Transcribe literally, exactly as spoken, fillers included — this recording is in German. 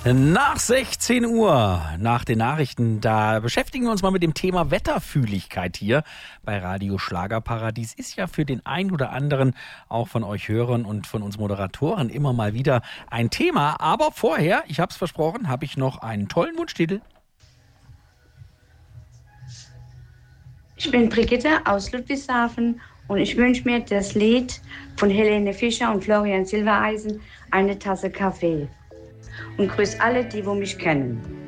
Nach sechzehn Uhr, nach den Nachrichten, da beschäftigen wir uns mal mit dem Thema Wetterfühligkeit hier bei Radio Schlagerparadies. Ist ja für den einen oder anderen, auch von euch Hörern und von uns Moderatoren, immer mal wieder ein Thema. Aber vorher, ich habe es versprochen, habe ich noch einen tollen Wunschtitel. Ich bin Brigitte aus Ludwigshafen und ich wünsche mir das Lied von Helene Fischer und Florian Silbereisen, Eine Tasse Kaffee. Und grüß alle, die wo mich kennen.